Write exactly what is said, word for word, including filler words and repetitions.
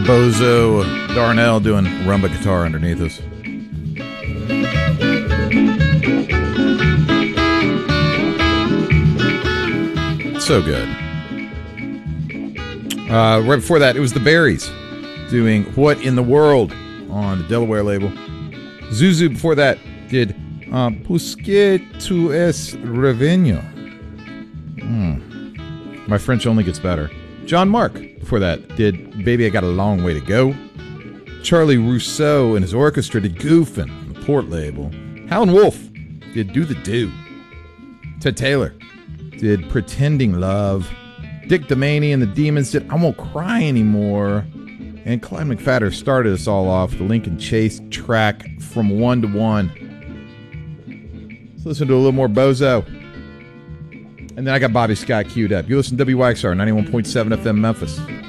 Bozo Darnell doing rumba guitar underneath us. So good. Uh, right before that, it was the Berries doing What in the World on the Delaware label. Zuzu before that did um, Pusque tu es revenue. Mm. My French only gets better. John Mark before that did Baby I Got a Long Way to Go. Charlie Rousseau and his orchestra did Goofin' on the Port label. Howlin' Wolf did Do the Do. Ted Taylor did Pretending Love. Dick Demaney and the Demons did I Won't Cry Anymore. And Clyde McPhatter started us all off with the Lincoln Chase track From One to One. Let's listen to a little more Bozo. And then I got Bobby Scott queued up. You listen to W Y X R ninety-one point seven F M Memphis.